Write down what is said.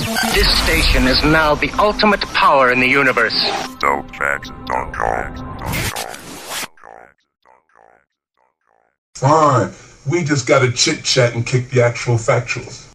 This station is now the ultimate power in the universe. Fine. We just gotta chit-chat and kick the actual factuals.